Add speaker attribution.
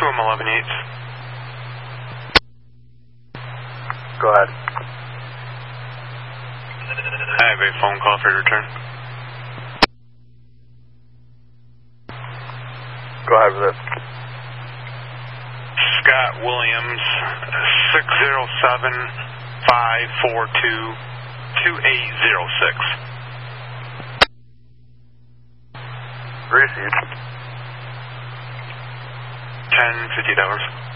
Speaker 1: I'm 11-8.
Speaker 2: Go ahead.
Speaker 1: I have a phone call for your return.
Speaker 2: Go ahead with it.
Speaker 1: Scott Williams, 607-542-2806.
Speaker 2: Received.
Speaker 1: $10.50.